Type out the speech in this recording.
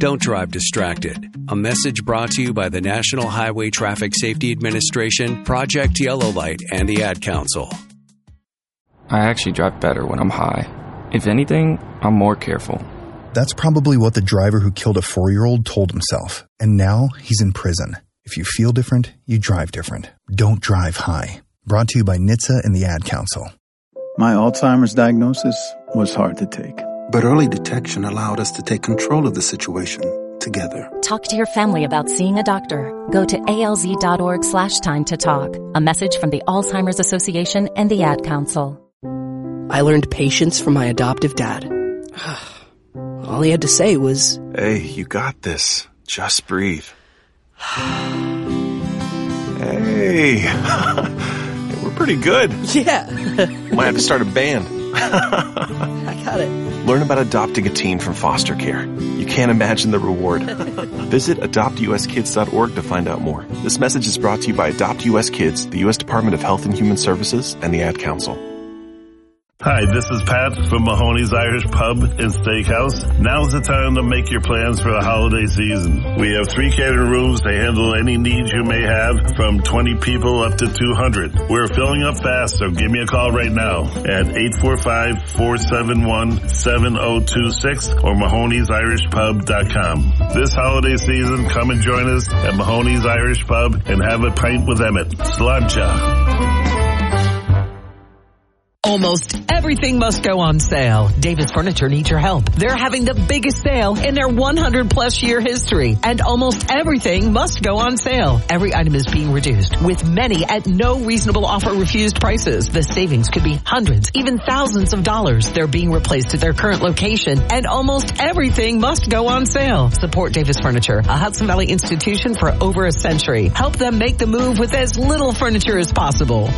Don't drive distracted. A message brought to you by the National Highway Traffic Safety Administration, Project Yellow Light, and the Ad Council. I actually drive better when I'm high. If anything, I'm more careful. That's probably what the driver who killed a 4-year-old told himself. And now he's in prison. If you feel different, you drive different. Don't drive high. Brought to you by NHTSA and the Ad Council. My Alzheimer's diagnosis was hard to take. But early detection allowed us to take control of the situation together. Talk to your family about seeing a doctor. Go to alz.org/time to talk. A message from the Alzheimer's Association and the Ad Council. I learned patience from my adoptive dad. All he had to say was, "Hey, you got this. Just breathe." Hey, we're pretty good. Yeah. Might have to start a band. I got it. Learn about adopting a teen from foster care. You can't imagine the reward. Visit adoptuskids.org to find out more. This message is brought to you by Adopt US Kids, the U.S. Department of Health and Human Services, and the Ad Council. Hi, this is Pat from Mahoney's Irish Pub and Steakhouse. Now's the time to make your plans for the holiday season. We have 3 catering rooms to handle any needs you may have, from 20 people up to 200. We're filling up fast, so give me a call right now at 845-471-7026 or Mahoney'sIrishPub.com. This holiday season, come and join us at Mahoney's Irish Pub and have a pint with Emmett. Sláinte. Almost everything must go on sale. Davis Furniture needs your help. They're having the biggest sale in their 100-plus year history, and almost everything must go on sale. Every item is being reduced, with many at no reasonable offer refused prices. The savings could be hundreds, even thousands of dollars. They're being replaced at their current location, and almost everything must go on sale. Support Davis Furniture, a Hudson Valley institution for over a century. Help them make the move with as little furniture as possible.